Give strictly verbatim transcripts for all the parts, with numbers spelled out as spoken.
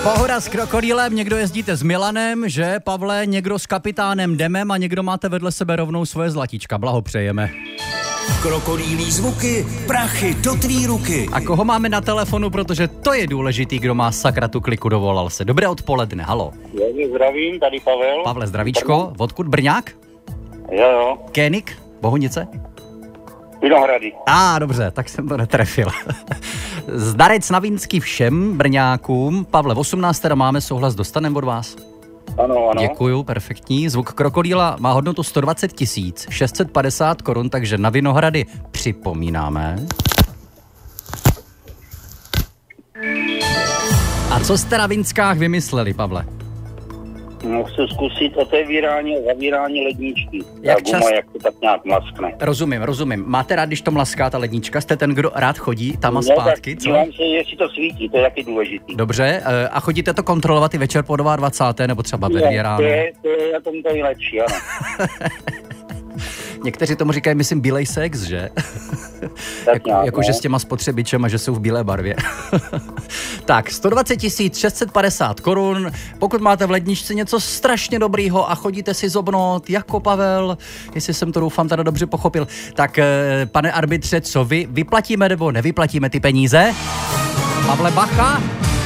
Pohoda s krokodýlem, někdo jezdíte s Milanem, že, Pavle, někdo s kapitánem Demem a někdo máte vedle sebe rovnou svoje zlatíčka. Blahopřejeme. Krokodýlí zvuky, prachy do tvý ruky. A koho máme na telefonu, protože to je důležitý, kdo má sakra tu kliku, dovolal se. Dobré odpoledne, halo. Já zdravím, tady Pavel. Pavle, zdravíčko, odkud, Brňák? Jo, jo. Kénik? Bohunice? Vinohrady. A ah, dobře, tak jsem to netrefil. Zdarec na Vínský všem Brňákům. Pavle, v osmnáct teda máme souhlas, dostanem od vás? Ano, ano. Děkuju, perfektní. Zvuk krokodýla má hodnotu sto dvacet tisíc šest set padesát korun, takže na Vinohrady připomínáme. A co jste na Vínskách vymysleli, Pavle? No, chci zkusit otevírání a zavírání ledničky. Jak ta guma, čas... jak to tak nějak mlaskne. Rozumím, rozumím. Máte rád, když to mlaská ta lednička? Jste ten, kdo rád chodí tam a No, zpátky, tak co? dívám se, jestli to svítí, to je taky důležitý. Dobře, a chodíte to kontrolovat i večer po dvacáté nebo třeba ve dvě ráno? To je, to je na tom to nejlepší, ano. Někteří tomu říkají, myslím, bílej sex, že? jako, nějak, jako že no. s těma spotřebičema, že jsou v bílé barvě. Tak, sto dvacet tisíc šest set padesát korun. Pokud máte v ledničce něco strašně dobrýho a chodíte si zobnout jako Pavel, jestli jsem to doufám teda dobře pochopil, tak pane arbitře, co vy, vyplatíme nebo nevyplatíme ty peníze? Pavle, bacha!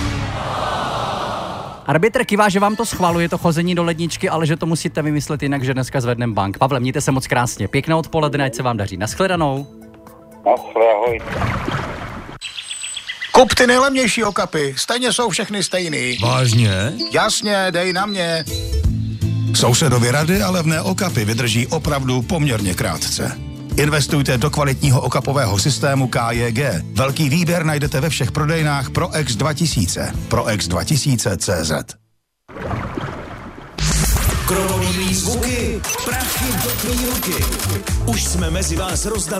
Arbitr kývá, že vám to schvaluje, to chození do ledničky, ale že to musíte vymyslet jinak, že dneska zvedneme bank. Pavle, mějte se moc krásně. Pěkné odpoledne, ať se vám daří. Naschledanou. Naschle, ahoj. Kup ty nejlevnější okapy, stejně jsou všechny stejný. Vážně? Jasně, dej na mě. Sousedovi rady a levné okapy vydrží opravdu poměrně krátce. Investujte do kvalitního okapového systému K J G. Velký výběr najdete ve všech prodejnách ProX dva tisíce. ProX dva tisíce tečka cé zet. Krokodýlí zvuky, prachy do tvý ruky. Už jsme mezi vás rozdali